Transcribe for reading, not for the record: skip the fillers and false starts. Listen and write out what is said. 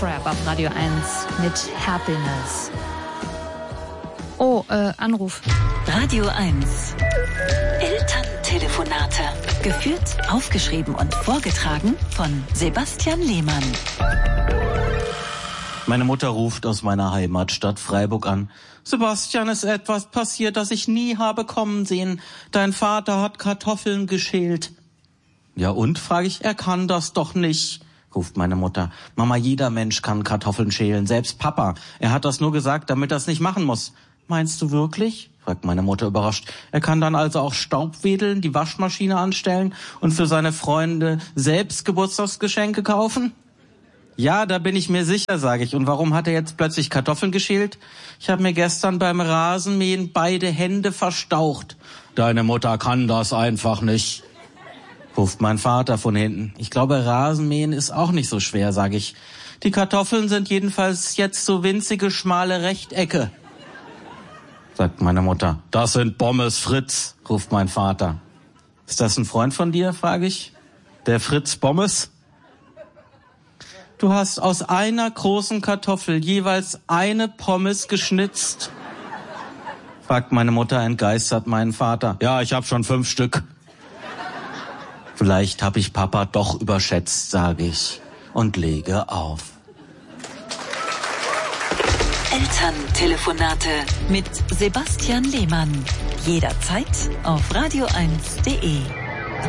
Rap auf Radio 1 mit Happiness. Oh, Anruf. Radio 1. Elterntelefonate. Geführt, aufgeschrieben und vorgetragen von Sebastian Lehmann. Meine Mutter ruft aus meiner Heimatstadt Freiburg an. Sebastian, ist etwas passiert, das ich nie habe kommen sehen. Dein Vater hat Kartoffeln geschält. Ja und, frage ich, er kann das doch nicht, ruft meine Mutter. Mama, jeder Mensch kann Kartoffeln schälen, selbst Papa. Er hat das nur gesagt, damit er es nicht machen muss. Meinst du wirklich? Fragt meine Mutter überrascht. Er kann dann also auch Staub wedeln, die Waschmaschine anstellen und für seine Freunde selbst Geburtstagsgeschenke kaufen? Ja, da bin ich mir sicher, sage ich. Und warum hat er jetzt plötzlich Kartoffeln geschält? Ich habe mir gestern beim Rasenmähen beide Hände verstaucht. Deine Mutter kann das einfach nicht, ruft mein Vater von hinten. Ich glaube, Rasenmähen ist auch nicht so schwer, sage ich. Die Kartoffeln sind jedenfalls jetzt so winzige, schmale Rechtecke, sagt meine Mutter. Das sind Pommes Fritz, ruft mein Vater. Ist das ein Freund von dir, frage ich. Der Fritz Pommes? Du hast aus einer großen Kartoffel jeweils eine Pommes geschnitzt, fragt meine Mutter entgeistert meinen Vater. Ja, ich habe schon 5 Stück. Vielleicht habe ich Papa doch überschätzt, sage ich und lege auf. Elterntelefonate mit Sebastian Lehmann. Jederzeit auf radio1.de.